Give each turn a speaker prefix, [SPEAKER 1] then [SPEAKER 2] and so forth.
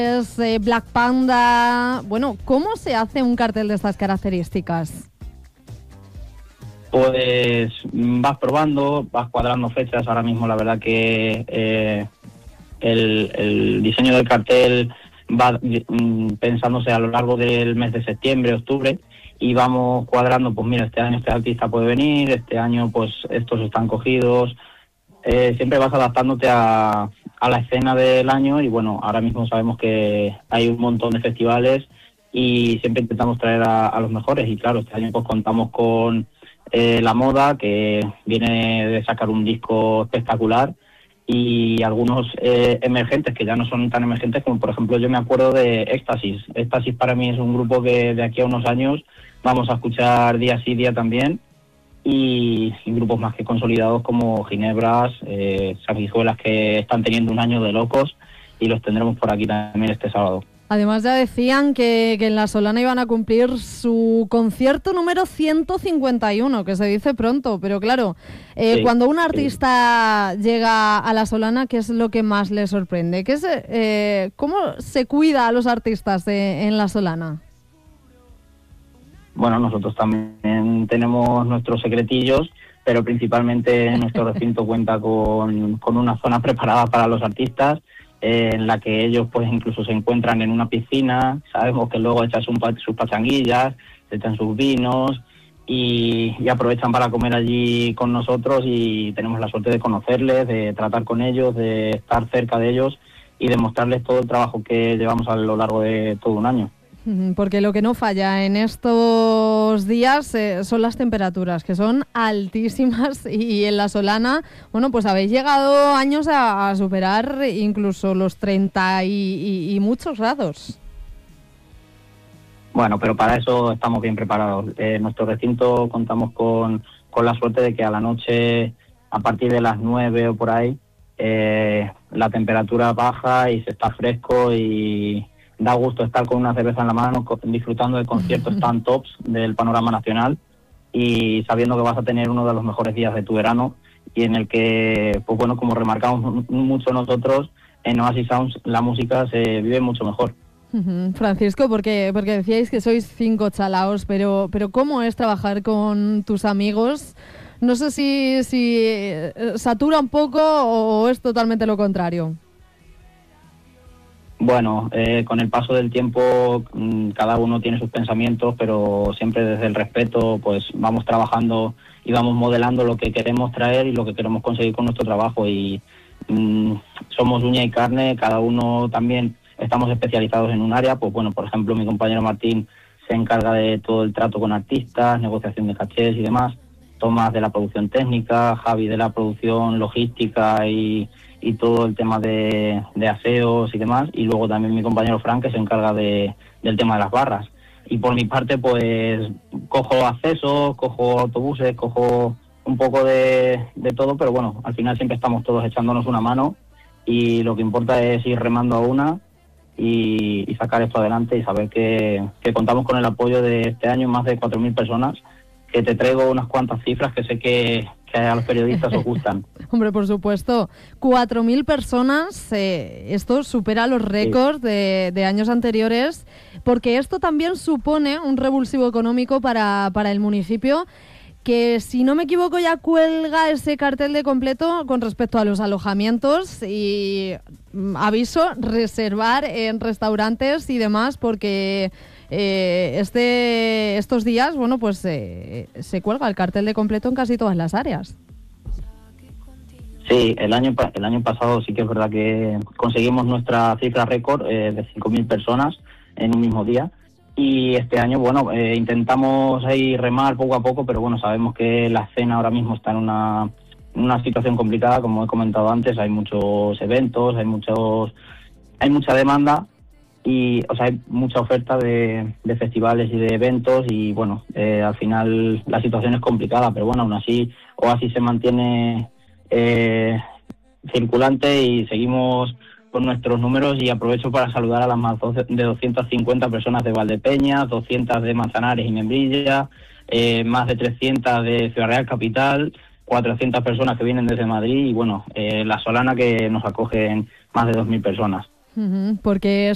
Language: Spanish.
[SPEAKER 1] Black Panda. Bueno, ¿cómo se hace un cartel de estas características?
[SPEAKER 2] Pues vas probando, vas cuadrando fechas. Ahora mismo la verdad que el diseño del cartel va pensándose a lo largo del mes de septiembre, octubre, y vamos cuadrando, pues mira, este año este artista puede venir, este año pues estos están cogidos. Siempre vas adaptándote a la escena del año y bueno, ahora mismo sabemos que hay un montón de festivales y siempre intentamos traer a los mejores y claro, este año pues contamos con La Moda, que viene de sacar un disco espectacular, y algunos emergentes que ya no son tan emergentes, como por ejemplo yo me acuerdo de Éxtasis. Éxtasis para mí es un grupo que de aquí a unos años vamos a escuchar día sí día también, y grupos más que consolidados como Ginebras, Sanguijuelas, que están teniendo un año de locos y los tendremos por aquí también este sábado.
[SPEAKER 1] Además ya decían que en La Solana iban a cumplir su concierto número 151, que se dice pronto, pero claro,
[SPEAKER 2] Sí,
[SPEAKER 1] cuando un artista llega a La Solana, ¿qué es lo que más le sorprende? ¿Cómo se cuida a los artistas en La Solana?
[SPEAKER 2] Bueno, nosotros también tenemos nuestros secretillos, pero principalmente nuestro recinto cuenta con una zona preparada para los artistas, en la que ellos pues incluso se encuentran en una piscina. Sabemos que luego echan sus pachanguillas, se echan sus vinos y aprovechan para comer allí con nosotros, y tenemos la suerte de conocerles, de tratar con ellos, de estar cerca de ellos y de mostrarles todo el trabajo que llevamos a lo largo de todo un año.
[SPEAKER 1] Porque lo que no falla en estos días son las temperaturas, que son altísimas, y en La Solana, bueno, pues habéis llegado años a superar incluso los 30 y muchos grados.
[SPEAKER 2] Bueno, pero para eso estamos bien preparados. En nuestro recinto contamos con la suerte de que a la noche, a partir de las 9 o por ahí, la temperatura baja y se está fresco y da gusto estar con una cerveza en la mano, disfrutando de conciertos tan tops del panorama nacional y sabiendo que vas a tener uno de los mejores días de tu verano, y en el que, pues bueno, como remarcamos mucho nosotros, en Oasis Sounds la música se vive mucho mejor.
[SPEAKER 1] Francisco, porque decíais que sois 5 chalaos, pero ¿cómo es trabajar con tus amigos? No sé si satura un poco o es totalmente lo contrario.
[SPEAKER 2] Bueno, con el paso del tiempo cada uno tiene sus pensamientos, pero siempre desde el respeto pues vamos trabajando y vamos modelando lo que queremos traer y lo que queremos conseguir con nuestro trabajo, y somos uña y carne, cada uno también estamos especializados en un área. Pues bueno, por ejemplo, mi compañero Martín se encarga de todo el trato con artistas, negociación de cachés y demás, Tomás de la producción técnica, Javi de la producción logística y todo el tema de aseos y demás, y luego también mi compañero Frank, que se encarga del tema de las barras. Y por mi parte pues cojo accesos, cojo autobuses, cojo un poco de todo, pero bueno, al final siempre estamos todos echándonos una mano, y lo que importa es ir remando a una y sacar esto adelante, y saber que contamos con el apoyo de este año más de 4.000 personas, que te traigo unas cuantas cifras que sé que a los periodistas os gustan.
[SPEAKER 1] Hombre, por supuesto, 4.000 personas, esto supera los récords de años anteriores, porque esto también supone un revulsivo económico para el municipio, que si no me equivoco ya cuelga ese cartel de completo con respecto a los alojamientos, y aviso, reservar en restaurantes y demás, porque estos días, bueno, pues se cuelga el cartel de completo en casi todas las áreas.
[SPEAKER 2] Sí, el año pasado sí que es verdad que conseguimos nuestra cifra récord de 5.000 personas en un mismo día, y este año, bueno, intentamos ahí remar poco a poco, pero bueno, sabemos que la escena ahora mismo está en una situación complicada, como he comentado antes. Hay muchos eventos, hay mucha demanda, y o sea, hay mucha oferta de festivales y de eventos, y bueno, al final la situación es complicada, pero bueno, aún así Oasis se mantiene circulante y seguimos con nuestros números. Y aprovecho para saludar a las más de 250 personas de Valdepeñas, 200 de Manzanares y Membrilla, más de 300 de Ciudad Real Capital, 400 personas que vienen desde Madrid, y bueno, La Solana, que nos acogen más de 2.000 personas.
[SPEAKER 1] Porque